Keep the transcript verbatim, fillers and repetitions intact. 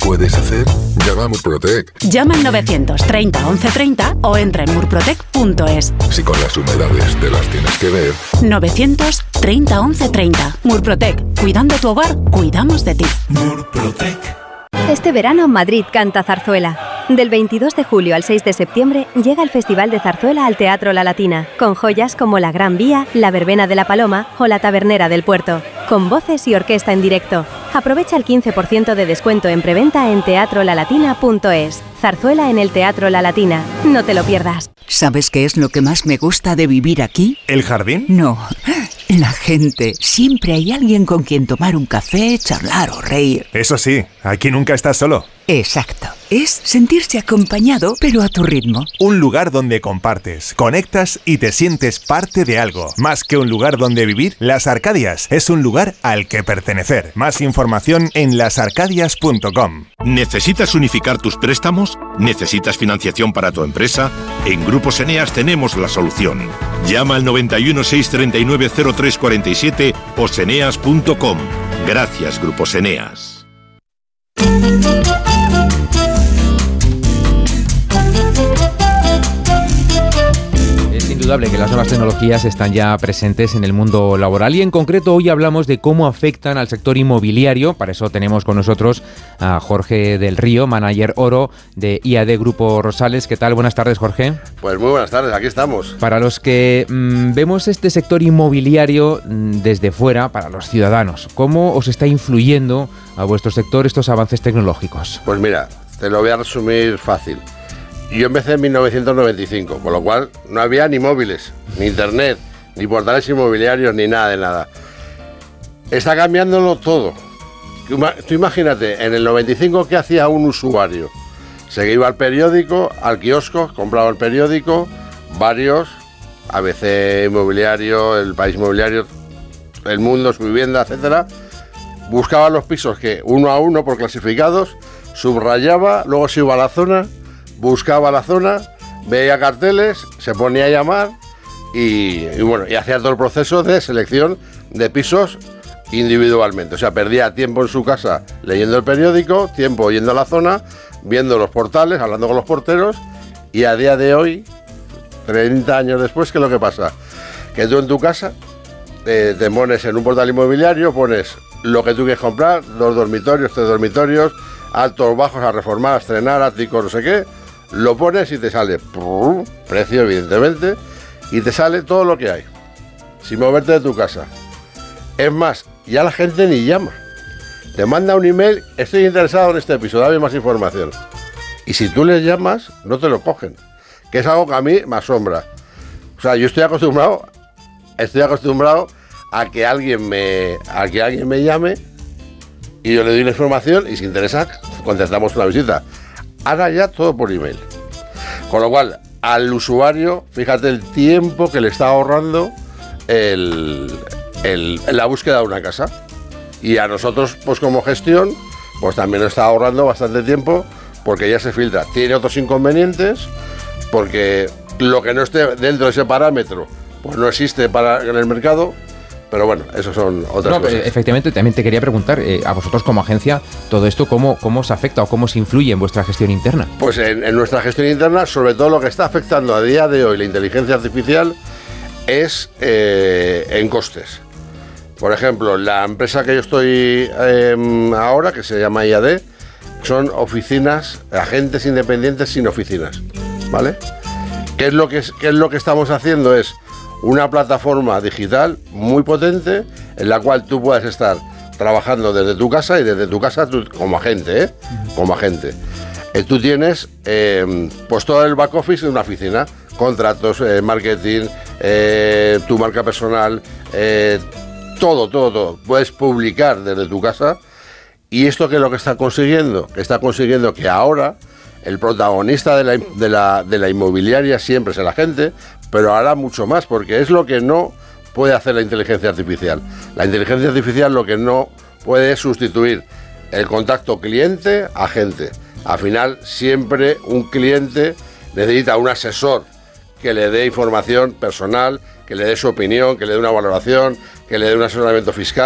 puedes hacer? Llama a Murprotec. Llama al novecientos treinta once treinta o entra en murprotec punto es. Si con las humedades te las tienes que ver. novecientos treinta once treinta. Murprotec. Cuidando tu hogar, cuidamos de ti. Murprotec. Este verano Madrid canta zarzuela. Del veintidós de julio al seis de septiembre llega el Festival de Zarzuela al Teatro La Latina, con joyas como La Gran Vía, La Verbena de la Paloma o La Tabernera del Puerto, con voces y orquesta en directo. Aprovecha el quince por ciento de descuento en preventa en teatro la latina punto es. Zarzuela en el Teatro La Latina. No te lo pierdas. ¿Sabes qué es lo que más me gusta de vivir aquí? ¿El jardín? No, la gente. Siempre hay alguien con quien tomar un café, charlar o reír. Eso sí, aquí nunca estás solo. Exacto. Es sentirse acompañado, pero a tu ritmo. Un lugar donde compartes, conectas y te sientes parte de algo. Más que un lugar donde vivir, Las Arcadias es un lugar al que pertenecer. Más información en las arcadias punto com. ¿Necesitas unificar tus préstamos? ¿Necesitas financiación para tu empresa? En Grupos Eneas tenemos la solución. Llama al noventa y uno, seiscientos treinta y nueve, cero tres cuarenta y siete o seneas punto com. Gracias, Grupos Eneas. Es indudable que las nuevas tecnologías están ya presentes en el mundo laboral y en concreto hoy hablamos de cómo afectan al sector inmobiliario. Para eso tenemos con nosotros a Jorge del Río, manager oro de I A D Grupo Rosales. ¿Qué tal? Buenas tardes, Jorge. Pues muy buenas tardes, aquí estamos. Para los que mmm, vemos este sector inmobiliario mmm, desde fuera, para los ciudadanos, ¿cómo os está influyendo a vuestro sector estos avances tecnológicos? Pues mira, te lo voy a resumir fácil. Yo empecé en mil novecientos noventa y cinco, con lo cual no había ni móviles, ni internet, ni portales inmobiliarios, ni nada de nada. Está cambiándolo todo. Tú imagínate, en el noventa y cinco, ¿qué hacía un usuario? Se iba al periódico, al kiosco, compraba el periódico, varios, A B C Inmobiliario, El País Inmobiliario, El Mundo, Su Vivienda, etcétera. Buscaba los pisos que uno a uno por clasificados, subrayaba, luego se iba a la zona, buscaba la zona, veía carteles, se ponía a llamar y, y bueno, y hacía todo el proceso de selección de pisos individualmente. O sea, perdía tiempo en su casa leyendo el periódico, tiempo yendo a la zona, viendo los portales, hablando con los porteros, y a día de hoy, treinta años después, ¿qué es lo que pasa? Que tú en tu casa eh, te pones en un portal inmobiliario, pones lo que tú quieres comprar, dos dormitorios, tres dormitorios, altos, bajos, a reformar, a estrenar, áticos, no sé qué, lo pones y te sale prrr, precio, evidentemente, y te sale todo lo que hay, sin moverte de tu casa. Es más, ya la gente ni llama. Te manda un email, estoy interesado en este piso, dame más información. Y si tú les llamas, no te lo cogen, que es algo que a mí me asombra. O sea, yo estoy acostumbrado, estoy acostumbrado a que alguien me, a que alguien me llame y yo le doy la información y si interesa, contestamos una visita. Ahora ya todo por email. Con lo cual, al usuario, fíjate el tiempo que le está ahorrando el, el, la búsqueda de una casa. Y a nosotros, pues como gestión, pues también nos está ahorrando bastante tiempo porque ya se filtra. Tiene otros inconvenientes porque lo que no esté dentro de ese parámetro, pues no existe para, en el mercado. Pero bueno, eso son otras no, cosas. Efectivamente, también te quería preguntar, eh, a vosotros como agencia, todo esto, ¿cómo, cómo os afecta o cómo se influye en vuestra gestión interna? Pues en, en nuestra gestión interna, sobre todo lo que está afectando a día de hoy la inteligencia artificial es eh, en costes. Por ejemplo, la empresa que yo estoy eh, ahora, que se llama I A D, son oficinas, agentes independientes sin oficinas, ¿vale? ¿Qué es lo que, es, qué es lo que estamos haciendo? Es una plataforma digital muy potente en la cual tú puedes estar trabajando desde tu casa y desde tu casa tú, como agente, ¿eh? Como agente. Eh, tú tienes eh, pues todo el back office de una oficina, contratos, eh, marketing, eh, tu marca personal, eh, todo, todo, todo. Puedes publicar desde tu casa y esto que es lo que está consiguiendo, que está consiguiendo que ahora el protagonista de la, de la, de la inmobiliaria siempre es el agente, pero ahora mucho más, porque es lo que no puede hacer la inteligencia artificial. La inteligencia artificial lo que no puede es sustituir el contacto cliente-agente. Al final, siempre un cliente necesita un asesor que le dé información personal, que le dé su opinión, que le dé una valoración, que le dé un asesoramiento fiscal.